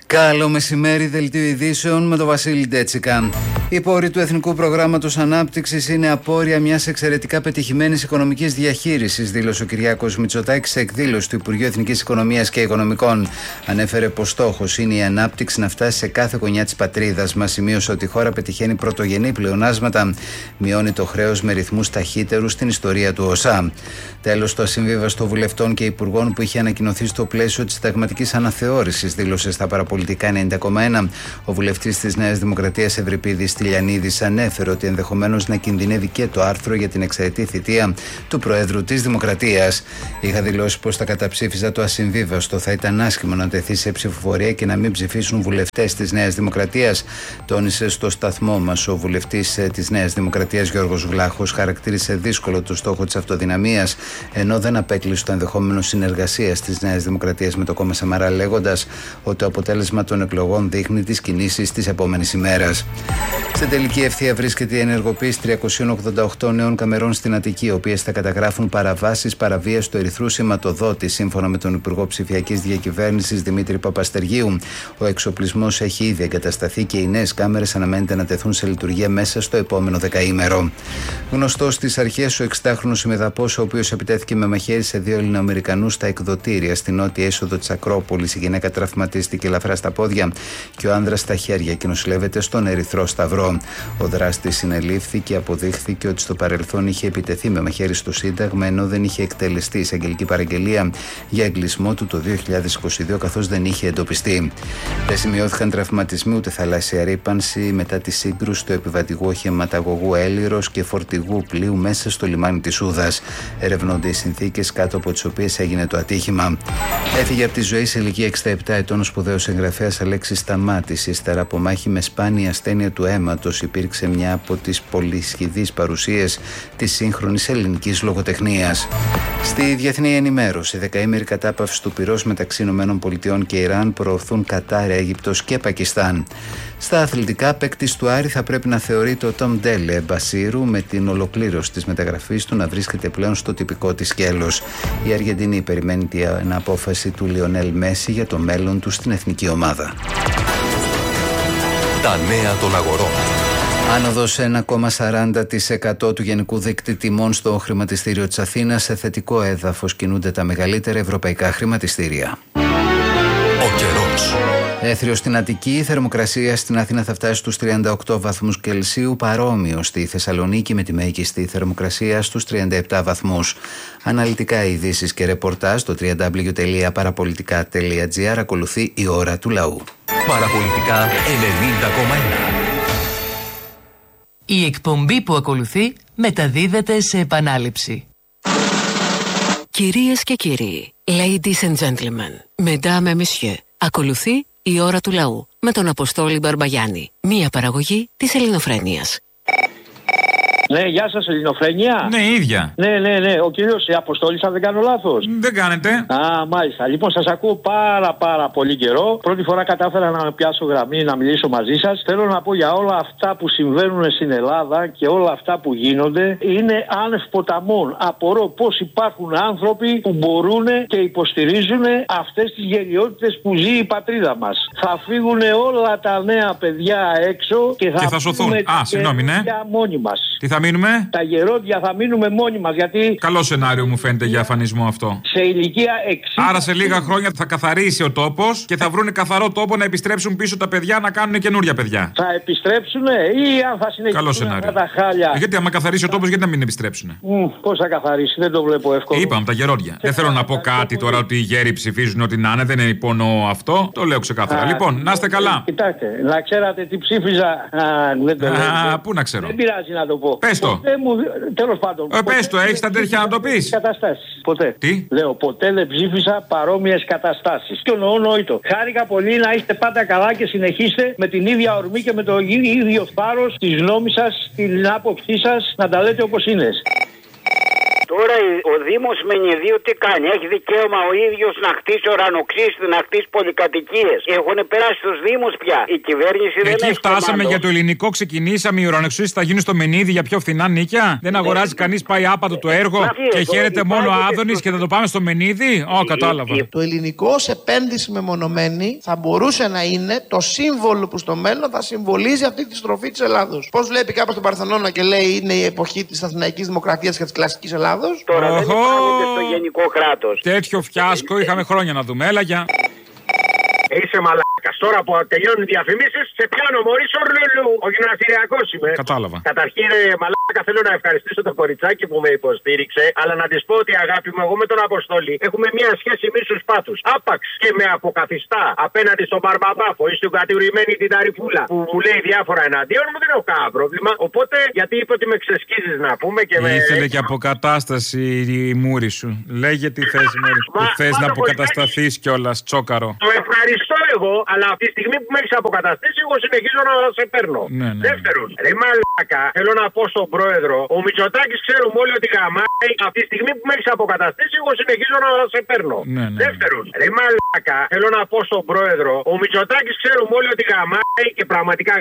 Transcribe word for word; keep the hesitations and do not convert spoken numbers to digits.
Καλό μεσημέρι, δελτίο ειδήσεων με τον Βασίλη Ντέτσικα. Οι πόροι του Εθνικού Προγράμματος Ανάπτυξης είναι απόρρια μιας εξαιρετικά πετυχημένης οικονομικής διαχείρισης, δήλωσε ο Κυριάκος Μητσοτάκης σε εκδήλωση του Υπουργείου Εθνικής Οικονομίας και Οικονομικών. Ανέφερε πως στόχος είναι η ανάπτυξη να φτάσει σε κάθε γωνιά της πατρίδας μας. Σημείωσε ότι η χώρα πετυχαίνει πρωτογενή πλεονάσματα, μειώνει το χρέος με ρυθμούς ταχύτερους στην ιστορία του ΟΣΑ. Τέλος, το ασυμβίβαστο βουλευτών και υπουργών που είχε ανακοινωθεί στο πλαίσιο της συνταγματικής αναθεώρησης, δήλωσε στα παραπολιτικά ενενήντα κόμμα ένα. Ο βουλευτής της Νέας Δημοκρατίας Ευρυπίδης Τηλιανίδης ανέφερε ότι ενδεχομένως να κινδυνεύει και το άρθρο για την εξαετή θητεία του Προέδρου της Δημοκρατίας. Είχα δηλώσει πως θα καταψήφιζα το ασυμβίβαστο. Θα ήταν άσχημο να τεθεί σε ψηφοφορία και να μην ψηφίσουν βουλευτές της Νέας Δημοκρατίας, τόνισε στο σταθμό μας. Ο βουλευτής της Νέας Δημοκρατίας Γιώργος Βλάχος χαρακτήρισε δύσκολο το στόχο της αυτοδυναμίας, ενώ δεν απέκλεισε το ενδεχόμενο συνεργασίας της Νέας Δημοκρατίας με το κόμμα Σαμαρά, λέγοντας ότι το αποτέλεσμα των εκλογών δείχνει τις κινήσεις της επόμενης ημέρας. Στην τελική ευθεία βρίσκεται η ενεργοποίηση τριακοσίων ογδόντα οκτώ νέων καμερών στην Αττική, οι οποίες θα καταγράφουν παραβάσεις παραβίαση του ερυθρού σηματοδότη, σύμφωνα με τον Υπουργό Ψηφιακής Διακυβέρνησης Δημήτρη Παπαστεργίου. Ο εξοπλισμός έχει ήδη εγκατασταθεί και οι νέες κάμερες αναμένεται να τεθούν σε λειτουργία μέσα στο επόμενο δεκαήμερο. Γνωστός στις αρχές ο εξήντα ημεδαπός, ο οποίος επιτέθηκε με μαχαίρι σε δύο Ελληνοαμερικανούς στα εκδοτήρια στην νότια είσοδο της Ακρόπολης. Η γυναίκα τραυματίστηκε ελαφρά στα πόδια και ο άνδρας στα χέρια και νοσηλεύεται στον Ερυθρό Σταυρό. Ο δράστης συνελήφθη και αποδείχθηκε ότι στο παρελθόν είχε επιτεθεί με μαχαίρι στο Σύνταγμα, ενώ δεν είχε εκτελεστεί εισαγγελική παραγγελία για εγκλεισμό του το δύο χιλιάδες είκοσι δύο, καθώς δεν είχε εντοπιστεί. Δεν σημειώθηκαν τραυματισμοί ούτε θαλάσσια ρύπανση μετά τη σύγκρουση του επιβατηγού οχηματαγωγού Έλιρος και φορτηγού πλοίου μέσα στο λιμάνι της Ούδας. Ερευνώνται οι συνθήκες κάτω από τις οποίες έγινε το ατύχημα. Έφυγε από τη ζωή σε ηλικία εξήντα επτά ετών ο σπουδαίος εγγραφέας Αλέξης Σταμάτης, ύστερα από μάχη με σπάνια ασθένεια του αίματος. Υπήρξε μια από τις πολυσχηδείς παρουσίες της σύγχρονης ελληνικής λογοτεχνίας. Στη διεθνή ενημέρωση, δεκαήμερη κατάπαυση του πυρός μεταξύ ΗΠΑ και Ιράν προωθούν Κατάρ, Αίγυπτος και Πακιστάν. Στα αθλητικά, παίκτης του Άρη θα πρέπει να θεωρείται ο Τόμ Ντέλε Μπασίρου, με την ολοκλήρωση της μεταγραφής του να βρίσκεται πλέον στο τυπικό της σκέλος. Η Αργεντινή περιμένει την απόφαση του Λιονέλ Μέση για το μέλλον του στην εθνική ομάδα. Τα νέα των αγορών. Άνοδος ένα κόμμα σαράντα τοις εκατό του γενικού δείκτη τιμών στο χρηματιστήριο της Αθήνας. Σε θετικό έδαφος κινούνται τα μεγαλύτερα ευρωπαϊκά χρηματιστήρια. Ο καιρός. Έθριο στην Αττική, η θερμοκρασία στην Αθήνα θα φτάσει στους τριάντα οκτώ βαθμούς Κελσίου, παρόμοιο στη Θεσσαλονίκη με τη μέγιστη θερμοκρασία στους τριάντα επτά βαθμούς. Αναλυτικά ειδήσεις και ρεπορτάζ στο double-u double-u double-u τελεία παραπολιτικά τελεία τζι άρ. Ακολουθεί η ώρα του λαού. Παραπολιτικά ενενήντα κόμμα ένα. Η εκπομπή που ακολουθεί μεταδίδεται σε επανάληψη. Κυρίες και κύριοι, ladies and gentlemen, mesdames et messieurs, ακολουθεί η ώρα του λαού με τον Αποστόλη Μπαρμπαγιάννη, μία παραγωγή της Ελληνοφρένειας. Ναι, γεια σας, Ελληνοφρένεια. Ναι, ίδια. Ναι, ναι, ναι. Ο κύριος Αποστόλης, αν δεν κάνω λάθος. Δεν κάνετε. Α, μάλιστα. Λοιπόν, σας ακούω πάρα πάρα πολύ καιρό. Πρώτη φορά κατάφερα να πιάσω γραμμή, να μιλήσω μαζί σας. Θέλω να πω για όλα αυτά που συμβαίνουν στην Ελλάδα και όλα αυτά που γίνονται. Είναι άνευ ποταμών. Απορώ πώς υπάρχουν άνθρωποι που μπορούν και υποστηρίζουν αυτές τις γελιότητες που ζει η πατρίδα μας. Θα φύγουν όλα τα νέα παιδιά έξω και θα, και θα σωθούν. Α, συγγνώμη, ναι. Μόνοι μας. Τι θα μείνουμε? Τα γερόντια θα μείνουμε μόνοι μας, γιατί... Καλό σενάριο μου φαίνεται για αφανισμό αυτό. Σε ηλικία εξήντα... Άρα σε λίγα χρόνια θα καθαρίσει ο τόπος και θα βρουν καθαρό τόπο να επιστρέψουν πίσω τα παιδιά, να κάνουν καινούρια παιδιά. Θα επιστρέψουνε ή αν θα συνεχίσουν Καλό σενάριο. τα χάλια. Γιατί άμα καθαρίσει ο τόπος, γιατί να μην επιστρέψουνε? Mm, πώς θα καθαρίσει, δεν το βλέπω εύκολο. Είπαμε τα γερόντια. Δεν θέλω να πω κάτι τώρα ότι οι γέροι ψηφίζουν ό,τι να είναι, δεν είναι υπονοώ αυτό. Το λέω ξεκάθαρα. Λοιπόν, να είστε καλά. Κοιτάξτε, να ξέρατε τι ψήφιζα. Α, δεν το λέω. Α, πού να ξέρω. Δεν πειράζει να το πω. Πες το. Τέλος πάντων. Ε, πες το, έχεις τα τέτοια να το πεις. Καταστάσεις. Ποτέ. Τι? Λέω, ποτέ δεν ψήφισα παρόμοιες καταστάσεις. Και εννοώ νοήτο. Χάρηκα πολύ, να είστε πάντα καλά και συνεχίστε με την ίδια ορμή και με το ίδιο θάρρος της γνώμης σας, την άποψή σας, να τα λέτε όπως είναι. Τώρα ο Δήμος Μενιδίου τι κάνει? Έχει δικαίωμα ο ίδιος να χτίσει ουρανοξύστη, να χτίσει πολυκατοικίες. Έχουν περάσει τους Δήμους πια. Η κυβέρνηση δεν έχει. Εκεί φτάσαμε κομμάτο. για το ελληνικό, ξεκινήσαμε. Οι ουρανοξύστες θα γίνουν στο Μενίδη για πιο φθηνά νίκια. Δεν αγοράζει ναι. κανείς, πάει άπατο το έργο Μα, και εδώ χαίρεται μόνο ο Άδωνης και... και θα το πάμε στο Μενίδη. Ω, κατάλαβα. Το ελληνικό ως επένδυση μεμονωμένη θα μπορούσε να είναι το σύμβολο που στο μέλλον θα συμβολίζει αυτή τη στροφή της Ελλάδος. Πώς βλέπει κάποιος τον Παρθενώνα και λέει είναι η εποχή της Αθηναϊκής Δημοκρατίας και της κλασικής Ελλάδος. Τώρα δεν υπάρχονται στο γενικό κράτος. Τέτοιο φιάσκο είχαμε χρόνια να δούμε. Έλα, για. Είσαι μαλάκας. Τώρα που τελειώνουν οι διαφημίσεις, σε πιάνω μωρή Σορλουλού. Ο γυμναστηριακός είμαι. Κατάλαβα. Καταρχήν, ρε μαλάκα, θέλω να ευχαριστήσω το κοριτσάκι που με υποστήριξε. Αλλά να τη πω ότι αγάπη μου, εγώ με τον Αποστόλη έχουμε μια σχέση μίσους πάτους. Άπαξ και με αποκαθιστά απέναντι στον Μπαρμπαμπάφο ή στην κατηγορημένη την Ταριφούλα που μου λέει διάφορα εναντίον μου, δεν έχω κανένα πρόβλημα. Οπότε, γιατί είπε ότι με ξεσκίζεις να πούμε και με. Ήθελε και αποκατάσταση η μούρη σου. Λέγε τι θες, μούρη. Που θες να αποκατασταθείς κιόλας, τσόκαρο. Το ευχαριστώ εγώ, αλλά αυτή τη στιγμή που με έχεις αποκαταστήσει, εγώ συνεχίζω να σε παίρνω. Ναι, ναι. Δεύτερον, ρε μαλάκα, θέλω να πω στον πρόεδρο, ο Μητσοτάκης ξέρουμε όλοι ότι γαμάει. Αυτή τη στιγμή που με έχεις αποκαταστήσει, εγώ συνεχίζω να σε παίρνω. Ναι, ναι. Δεύτερον, ρε μαλάκα, θέλω να πω στον πρόεδρο, ο Μητσοτάκης ξέρουμε όλοι ότι γαμάει και πραγματικά